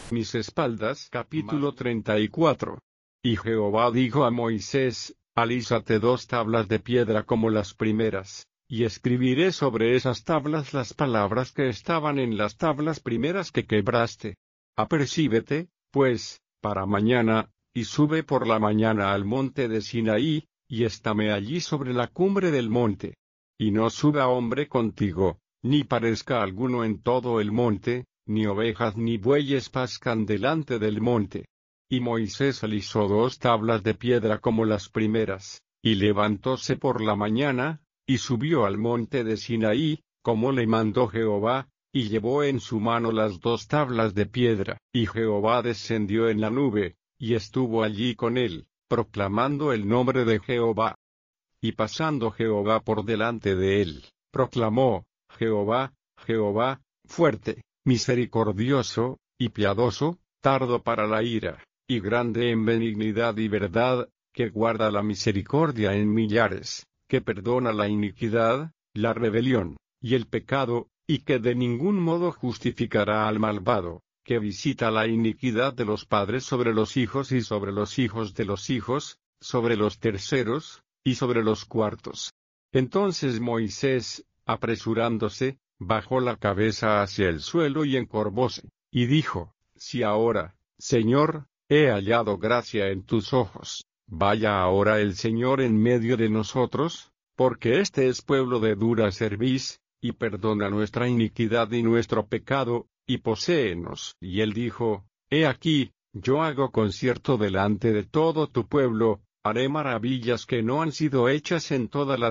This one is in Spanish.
mis espaldas. Capítulo 34. Y Jehová dijo a Moisés: Alízate 2 tablas de piedra como las primeras, y escribiré sobre esas tablas las palabras que estaban en las tablas primeras que quebraste. Apercíbete, pues, para mañana, y sube por la mañana al monte de Sinaí, y estáme allí sobre la cumbre del monte. Y no suba hombre contigo, ni parezca alguno en todo el monte, ni ovejas ni bueyes pascan delante del monte. Y Moisés alisó 2 tablas de piedra como las primeras, y levantóse por la mañana, y subió al monte de Sinaí, como le mandó Jehová, y llevó en su mano las 2 tablas de piedra. Y Jehová descendió en la nube, y estuvo allí con él, proclamando el nombre de Jehová. Y pasando Jehová por delante de él, proclamó: Jehová, Jehová, fuerte, misericordioso, y piadoso, tardo para la ira, y grande en benignidad y verdad, que guarda la misericordia en millares, que perdona la iniquidad, la rebelión, y el pecado, y que de ningún modo justificará al malvado, que visita la iniquidad de los padres sobre los hijos y sobre los hijos de los hijos, sobre los terceros, y sobre los cuartos. Entonces Moisés, apresurándose, bajó la cabeza hacia el suelo y encorvóse, y dijo: Si ahora, Señor, he hallado gracia en tus ojos, vaya ahora el Señor en medio de nosotros, porque este es pueblo de dura cerviz, y perdona nuestra iniquidad y nuestro pecado, y poséenos. Y él dijo: He aquí, yo hago concierto delante de todo tu pueblo, haré maravillas que no han sido hechas en toda la